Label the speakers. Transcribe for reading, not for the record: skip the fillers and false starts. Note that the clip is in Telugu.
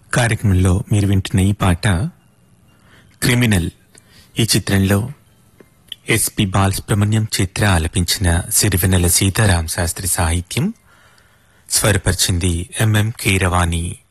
Speaker 1: కార్యక్రమంలో మీరు వింటున్న ఈ పాట క్రిమినల్. ఈ చిత్రంలో ఎస్పి బాలసుబ్రహ్మణ్యం చిత్ర ఆలపించిన సిరివెన్నెల సీతారాం శాస్త్రి సాహిత్యం, స్వరపరిచింది ఎంఎం కీరవాణి.